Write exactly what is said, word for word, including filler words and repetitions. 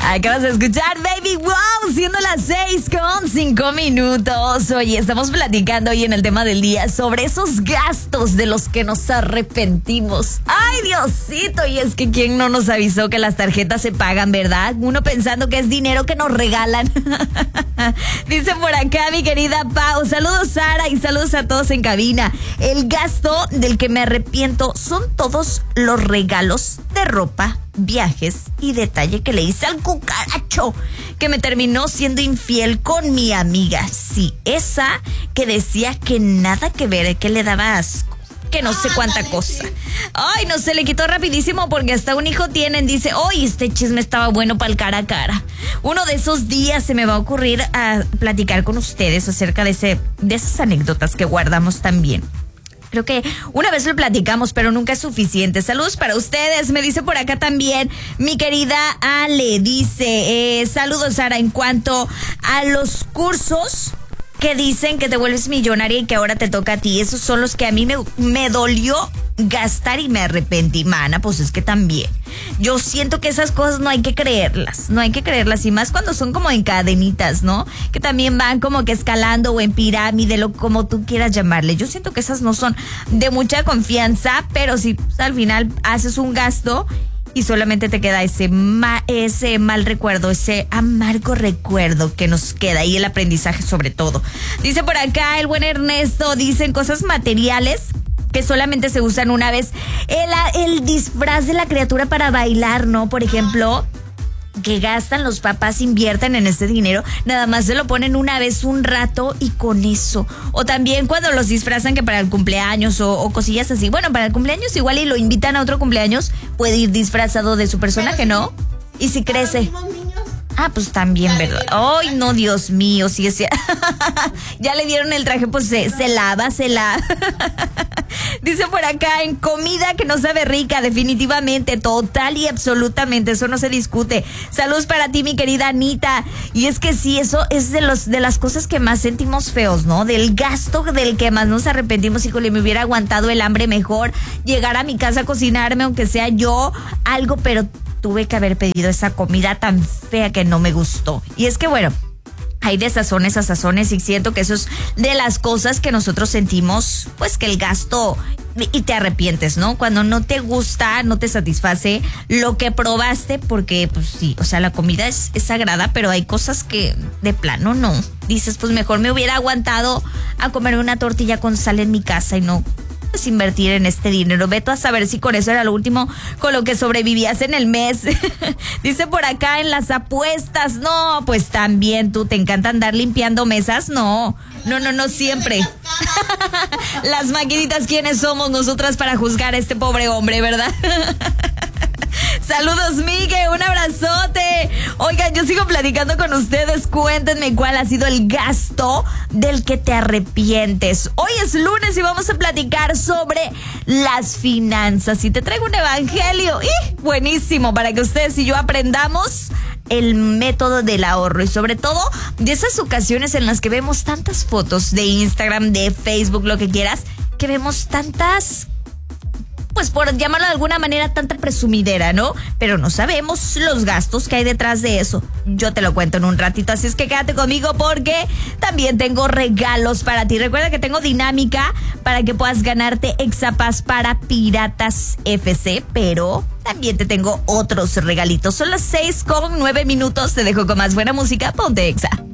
Acabas de escuchar Baby Wow, siendo las seis con cinco minutos. Oye, estamos platicando hoy en el tema del día sobre esos gastos de los que nos arrepentimos. Ay, Diosito, y es que quién no nos avisó que las tarjetas se pagan, ¿verdad? Uno pensando que es dinero que nos regalan. Dice por acá mi querida Pau, saludos Sara y saludos a todos en cabina. El gasto del que me arrepiento son todos los regalos de ropa, viajes y detalle que le hice al cucaracho que me terminó siendo infiel con mi amiga. Sí, esa que decía que nada que ver, que le daba asco, que no sé cuánta cosa. Ay, no se le quitó rapidísimo porque hasta un hijo tienen. Dice, oye, este chisme estaba bueno para el cara a cara. Uno de esos días se me va a ocurrir a platicar con ustedes acerca de ese, de esas anécdotas que guardamos también. Creo que una vez lo platicamos, pero nunca es suficiente. Saludos para ustedes. Me dice por acá también mi querida Ale. Dice, eh, saludos Sara, en cuanto a los cursos que dicen que te vuelves millonaria y que ahora te toca a ti. Esos son los que a mí me, me dolió gastar y me arrepentí. Mana, pues es que también. Yo siento que esas cosas no hay que creerlas. No hay que creerlas. Y más cuando son como en cadenitas, ¿no? Que también van como que escalando o en pirámide, lo como tú quieras llamarle. Yo siento que esas no son de mucha confianza, pero si pues, al final haces un gasto y solamente te queda ese, ma- ese mal recuerdo, ese amargo recuerdo que nos queda y el aprendizaje sobre todo. Dice por acá el buen Ernesto, dicen cosas materiales que solamente se usan una vez. El, el disfraz de la criatura para bailar, ¿no? Por ejemplo, que gastan los papás, invierten en ese dinero, nada más se lo ponen una vez un rato y con eso. O también cuando los disfrazan que para el cumpleaños o, o cosillas así. Bueno, para el cumpleaños igual y lo invitan a otro cumpleaños, puede ir disfrazado de su personaje, ¿no? Y si crece. Ah, pues también, ¿verdad? Ay, no, Dios mío, sí, sí. Ya le dieron el traje, pues se, se lava, se lava. Dice por acá, en comida que no sabe rica, definitivamente, total y absolutamente, eso no se discute. Saludos para ti, mi querida Anita. Y es que sí, eso es de los de las cosas que más sentimos feos, ¿no? Del gasto del que más nos arrepentimos. Híjole, me hubiera aguantado el hambre mejor, llegar a mi casa a cocinarme, aunque sea yo, algo, pero tuve que haber pedido esa comida tan fea que no me gustó. Y es que bueno, hay de sazones a sazones y siento que eso es de las cosas que nosotros sentimos, pues que el gasto y te arrepientes, ¿no? Cuando no te gusta, no te satisface lo que probaste, porque pues sí, o sea, la comida es, es sagrada, pero hay cosas que de plano no. Dices, pues mejor me hubiera aguantado a comer una tortilla con sal en mi casa y no pues invertir en este dinero. Veto a saber si con eso era lo último con lo que sobrevivías en el mes. Dice por acá en las apuestas. No, pues también tú te encanta andar limpiando mesas. No, no, no, no siempre. Las maquinitas, ¿quiénes somos nosotras para juzgar a este pobre hombre, verdad? Saludos, Miguel, un abrazote. Oigan, yo sigo platicando con ustedes. Cuéntenme cuál ha sido el gasto del que te arrepientes. Hoy es lunes y vamos a platicar sobre las finanzas. Y te traigo un evangelio ¡y! Buenísimo para que ustedes y yo aprendamos el método del ahorro y sobre todo de esas ocasiones en las que vemos tantas fotos de Instagram, de Facebook, lo que quieras, que vemos tantas, pues por llamarlo de alguna manera, tanta presumidera, ¿no? Pero no sabemos los gastos que hay detrás de eso. Yo te lo cuento en un ratito, así es que quédate conmigo porque también tengo regalos para ti. Recuerda que tengo dinámica para que puedas ganarte Exapass para Piratas F C, pero también te tengo otros regalitos. Son las seis con nueve minutos, te dejo con más buena música, ponte Exa.